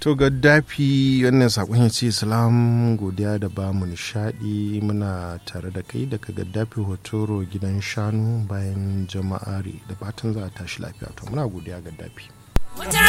To Gaddafi wannan sakon ya ce salam, godiya da ba mu nishadi, muna tare da kai daga Gaddafi Hotoro gidan shanu bayan jama'ari, da fatan za a tashi lafiya. To muna godiya Gaddafi.